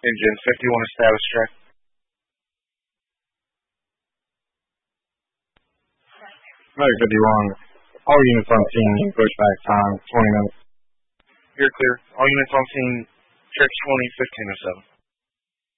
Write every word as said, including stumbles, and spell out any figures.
Engine fifty-one established track. Medic fifty-one. All units on scene, pushback time, twenty minutes. You're clear. All units on scene, check twenty, fifteen oh seven.